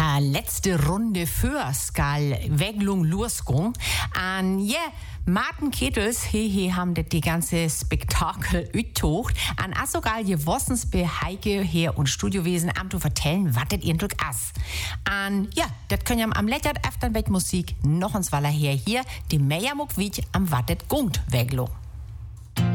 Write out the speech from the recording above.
Letzte Runde für skal Weglung losging. Und ja, Martin Ketels, hier haben die ganze Spektakel uttocht. Und auch sogar gewossens bei Heike hier und Studiowesen am zu vertellen, was das Eindruck ist. Und ja, das können ja am leckert öfter mit Musik noch uns Waller hier, die Meiermuck wie am Wattet gungt Weglung.